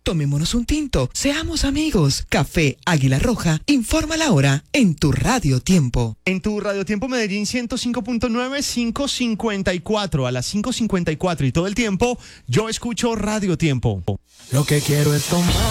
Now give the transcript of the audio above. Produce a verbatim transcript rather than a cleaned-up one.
Tomémonos un tinto, seamos amigos. Café Águila Roja, informa la hora en tu Radio Tiempo. En tu Radio Tiempo Medellín ciento cinco punto nueve, cinco cincuenta y cuatro, a las cinco cincuenta y cuatro y todo el tiempo, yo escucho Radio Tiempo. Lo que quiero es tomar